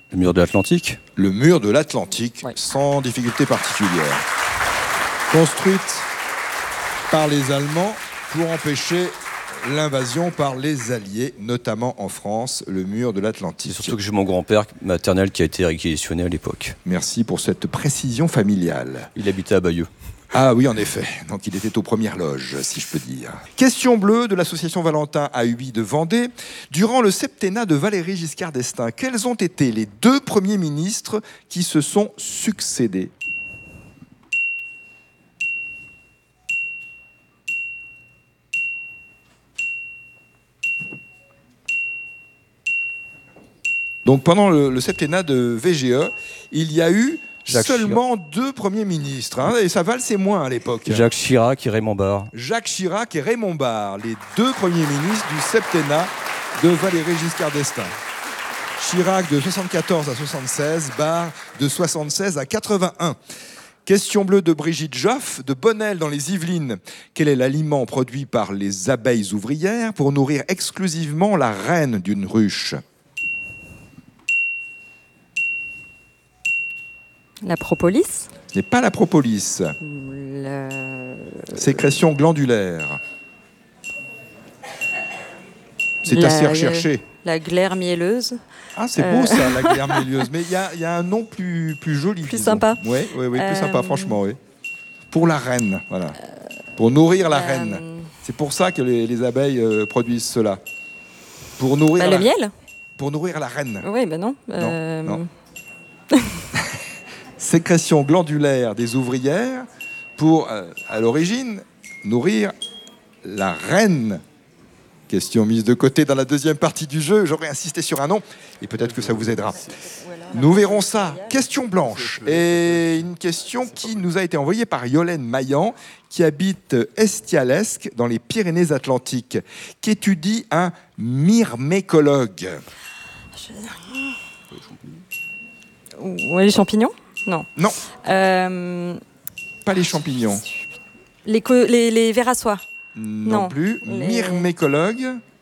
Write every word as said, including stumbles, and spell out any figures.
Le mur de l'Atlantique. Le mur de l'Atlantique, Ouais. sans difficulté particulière. Construite par les Allemands pour empêcher l'invasion par les Alliés, notamment en France, le mur de C'est l'Atlantique. surtout que j'ai mon grand-père maternel qui a été réquisitionné à l'époque. Merci pour cette précision familiale. Il habitait à Bayeux. Ah oui, en effet. Donc il était aux premières loges, si je peux dire. Question bleue de l'association Valentin A U I de Vendée. Durant le septennat de Valéry Giscard d'Estaing, quels ont été les deux premiers ministres qui se sont succédés? Donc pendant le, le septennat de V G E, il y a eu Jacques seulement deux premiers ministres. Hein, et ça valsait moins à l'époque. Jacques Chirac et Raymond Barre. Jacques Chirac et Raymond Barre, les deux premiers ministres du septennat de Valéry Giscard d'Estaing. Chirac de soixante-quatorze à soixante-seize, Barre de soixante-seize à quatre-vingt-un. Question bleue de Brigitte Joff, de Bonnel dans les Yvelines. Quel est l'aliment produit par les abeilles ouvrières pour nourrir exclusivement la reine d'une ruche? La propolis. Ce n'est pas la propolis. Le... Sécrétion glandulaire. C'est La- assez recherché. La glaire mielleuse. Ah, c'est Euh. beau ça, la glaire mielleuse. Mais il y a, il y a un nom plus, plus joli. Plus disons. sympa. Oui, oui, oui, plus Euh. sympa, franchement, oui. Pour la reine, voilà. Pour nourrir la Euh. reine. C'est pour ça que les, les abeilles euh, produisent cela. Pour nourrir, Bah, la, le miel. pour nourrir la reine. Oui, ben non. Euh, non. Sécrétion glandulaire des ouvrières pour, euh, à l'origine, nourrir la reine. Question mise de côté dans la deuxième partie du jeu. J'aurais insisté sur un nom et peut-être que ça vous aidera. Nous verrons ça. Question blanche. Et une question qui nous a été envoyée par Yolène Maillan, qui habite Estialesque, dans les Pyrénées-Atlantiques, qu'étudie un myrmécologue. Ouais, les champignons. Non. Non, Euh, pas les champignons. les, co- les, les vers à soie. Non, Non. plus. Les- Myrmécologue.